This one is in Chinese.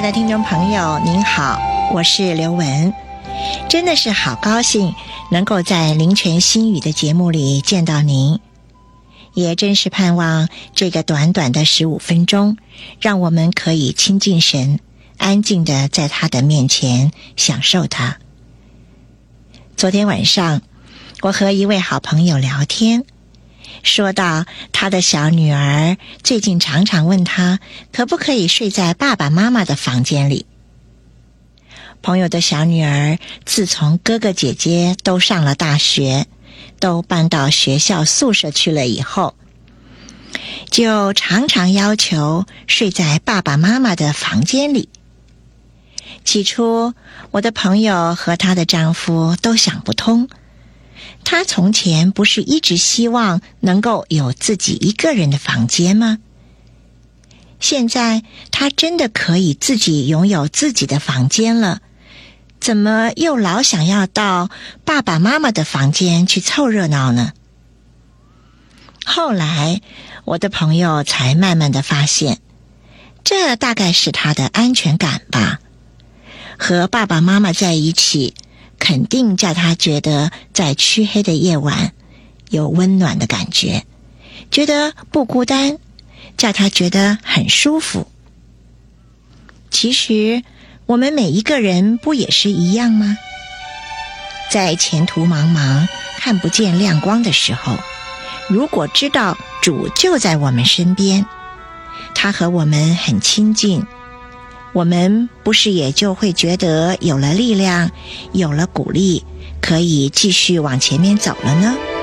的听众朋友您好，我是刘雯，真的是好高兴能够在灵泉心语的节目里见到您，也真是盼望这个短短的15分钟，让我们可以亲近神，安静地在他的面前享受他。昨天晚上我和一位好朋友聊天，说到他的小女儿最近常常问他可不可以睡在爸爸妈妈的房间里。朋友的小女儿自从哥哥姐姐都上了大学，都搬到学校宿舍去了以后，就常常要求睡在爸爸妈妈的房间里。起初我的朋友和她的丈夫都想不通，她从前不是一直希望能够有自己一个人的房间吗？现在她真的可以自己拥有自己的房间了，怎么又老想要到爸爸妈妈的房间去凑热闹呢？后来我的朋友才慢慢的发现，这大概是她的安全感吧。和爸爸妈妈在一起，肯定叫他觉得在黢黑的夜晚有温暖的感觉，觉得不孤单，叫他觉得很舒服。其实我们每一个人不也是一样吗？在前途茫茫看不见亮光的时候，如果知道主就在我们身边，他和我们很亲近，我们不是也就会觉得有了力量，有了鼓励，可以继续往前面走了呢？